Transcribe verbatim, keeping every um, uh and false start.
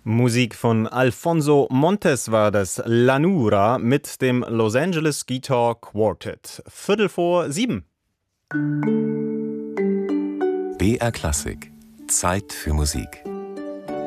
Musik von Alfonso Montes war das, Lanura mit dem Los Angeles Guitar Quartet. Viertel vor sieben. B R Klassik. Zeit für Musik.